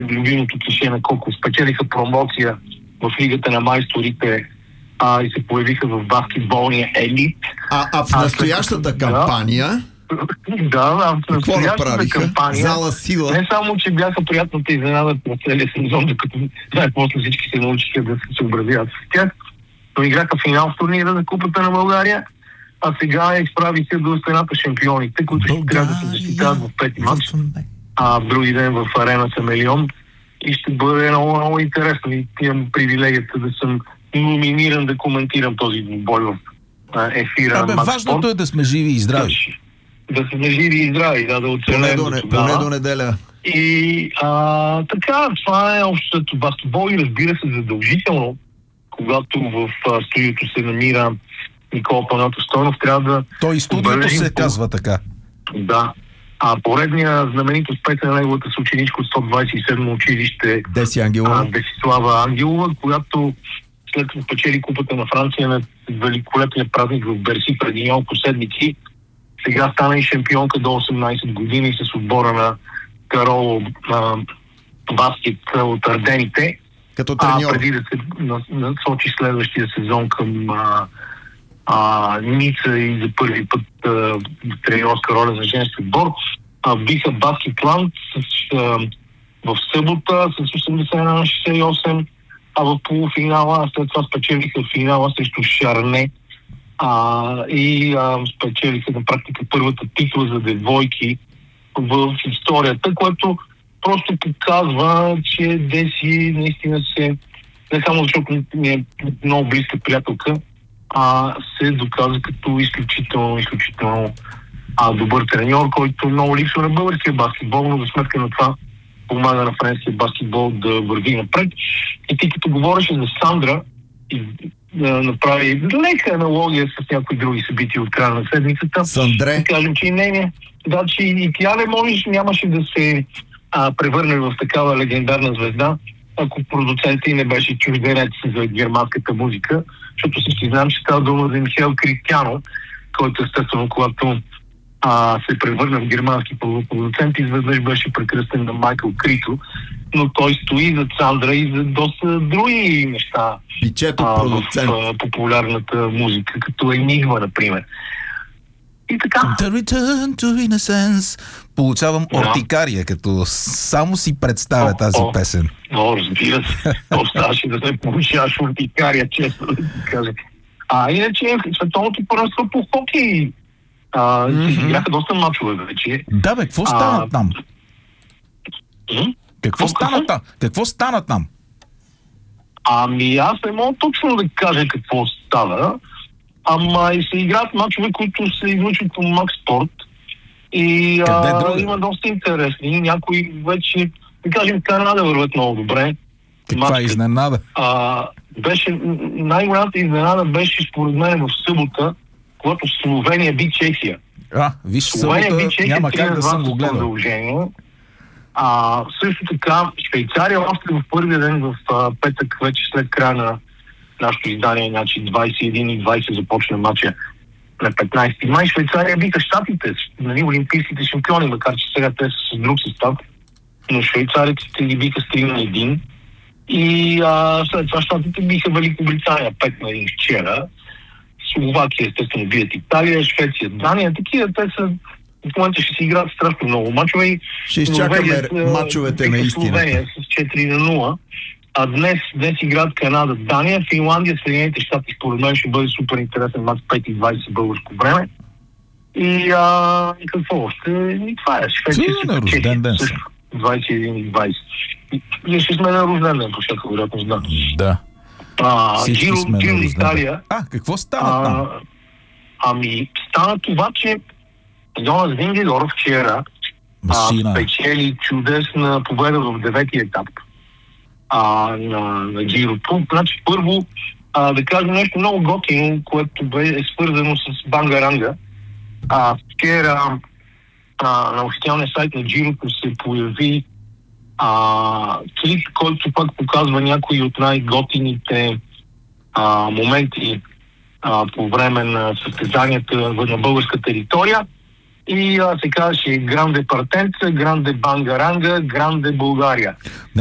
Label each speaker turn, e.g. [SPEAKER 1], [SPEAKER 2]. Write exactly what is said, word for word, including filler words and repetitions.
[SPEAKER 1] любимото клише на Коко, спечелиха промоция в Лигата на майсторите а, и се появиха в баскетболния елит.
[SPEAKER 2] А, а в настоящата а, кампания...
[SPEAKER 1] Да, да, в настоящата кампания...
[SPEAKER 2] Зала сила.
[SPEAKER 1] Не само, че бяха приятната изненада на целия сезон, докато най-после всички се научиха да се съобразяват с тях, но играха финал в турнира за Купата на България, а сега изправи се до стената шампионите, които ще трябва да се защитават в пети матч, а в други ден в арена Семелион. И ще бъде много, много интересно. И имам привилегията да съм номиниран да коментирам този бой в ефира.
[SPEAKER 3] Абе, важното е да сме живи и здрави.
[SPEAKER 1] Да сме живи и здрави, да, да оцелем до
[SPEAKER 2] тогава. Поне до неделя.
[SPEAKER 1] И а, така, това е общото баскетбол и разбира се задължително, когато в а, студиото се намира Никола Панайотов Стойнов, трябва да...
[SPEAKER 3] Той и студиото се казва така.
[SPEAKER 1] Да. А поредния знаменит успех на неговата съученичка от сто двадесет и седмо училище
[SPEAKER 2] Деси Ангелова.
[SPEAKER 1] Десислава Ангелова, която след като спечели Купата на Франция на великолепния празник в Берси преди няколко седмици, сега стана и шампионка до осемнадесет години с отбора на Кароло баскет от Ардените.
[SPEAKER 2] Като треньор.
[SPEAKER 1] А преди да се насочи следващия сезон към а, а, Ница и за първи път а, треньорска роля за женски отбор, а, биха Баскетланд с, а, в събота с осемдесет и едно на шестдесет и осем, а в полуфинала след това спечелиха финала срещу Шарне а, и а, спечелиха на практика първата титла за девойки в историята, което просто показва, че Деси наистина се, не само защото ми е много близка приятелка, а се доказа като изключително, изключително а, добър треньор, който много липсва на българския баскетбол, но за сметка на това помага на френския баскетбол да върви напред. И ти като говореше за Сандра и да направи лека аналогия с някои други събития от края на седмицата,
[SPEAKER 2] Сандре.
[SPEAKER 1] да кажем, че и не, да, че и тя не можеш, нямаше да се а, превърне в такава легендарна звезда, ако продуцентът и не беше чужденец за германската музика, защото всички знам, че става дума за Михаил Кристиано, който естествено, когато а, се превърна в германски продуцент, изведнъж беше прекръстен на Майкъл Крито, но той стои за Сандра и за доста други неща
[SPEAKER 2] Пичето
[SPEAKER 1] а,
[SPEAKER 2] продуцент.
[SPEAKER 1] в а, популярната музика, като Енигма, например. И така.
[SPEAKER 3] The return to innocence. Получавам
[SPEAKER 1] Да.
[SPEAKER 3] ортикария, като само си представя
[SPEAKER 1] О,
[SPEAKER 3] тази
[SPEAKER 1] о.
[SPEAKER 3] песен.
[SPEAKER 1] Но, разбира се, оставаше да се получаваш ортикария, често да ти кажа. А иначе световното първенство по хокей а,
[SPEAKER 3] Mm-hmm.
[SPEAKER 1] се играха доста мачове вече.
[SPEAKER 3] Да бе, какво
[SPEAKER 1] А,
[SPEAKER 3] стана там?
[SPEAKER 1] М?
[SPEAKER 3] Какво
[SPEAKER 1] какво-
[SPEAKER 3] стана там? Какво стана там?
[SPEAKER 1] Ами аз не мога точно да кажа какво става, ама и се играят мачове, които се излучват по Макс Спорт. И
[SPEAKER 3] Къде
[SPEAKER 1] а,
[SPEAKER 3] другаде?
[SPEAKER 1] има доста интересни. Някои вече, да кажем, Канада върват много добре.
[SPEAKER 3] Каква е
[SPEAKER 1] Мачка.
[SPEAKER 3] изненада?
[SPEAKER 1] А, беше, най-голямата изненада беше според мен в събота, когато Словения би Чехия.
[SPEAKER 3] А, виж,
[SPEAKER 1] Словения
[SPEAKER 3] събота
[SPEAKER 1] би Чехия
[SPEAKER 3] няма как да съм го гледал.
[SPEAKER 1] продължение. А, също така, Швейцария още в първия ден в а, петък, вече след края на нашето издание, значи двадесет и един и двадесет започна матча на петнадесети май. Швейцария биха щатите, нали, олимпийските шампиони, макар че сега те са с друг състав, но швейцариците ги биха с три на един. И а, след това щатите биха Великобритания пет на един вчера. Словакия естествено бият Италия, Швеция, Дания. Такива те са, в момента ще си играят страшно много мачове и
[SPEAKER 2] Ще изчакаме
[SPEAKER 1] Норвегия,
[SPEAKER 2] мачовете
[SPEAKER 1] биха
[SPEAKER 2] на истината.
[SPEAKER 1] Словения с четири на нула. А днес, днес играят Канада, Дания, Финландия, Съединените щати. Според мен ще бъде супер интересен мач пет и двадесет българско време. И, а, и какво още? И това е. Швеция
[SPEAKER 3] Ти на рожден ден си.
[SPEAKER 1] двадесет и един и двадесет. И ние ще сме на рожден ден, по всяка вероятност, да.
[SPEAKER 3] Да.
[SPEAKER 1] А,
[SPEAKER 3] Всички
[SPEAKER 1] Джиро,
[SPEAKER 3] сме на
[SPEAKER 1] Джиро
[SPEAKER 3] рожден
[SPEAKER 1] Италия.
[SPEAKER 3] ден. А, какво стана там?
[SPEAKER 1] А, ами, стана това, че Йонас Вингедор вчера а,
[SPEAKER 3] Машина.
[SPEAKER 1] спечели чудесна победа в деветия етап а, на, на Джирото. Значи, първо, а, да кажа нещо много готино, което бе, е свързано с Бангаранга. А, вчера а, на официалния сайт на Джирото се появи а, клип, който пак показва някои от най-готините а, моменти а, по време на състезанията на българска територия. и а, се казваше Гранде Партенца, Гранде Бангаранга, Гранде България.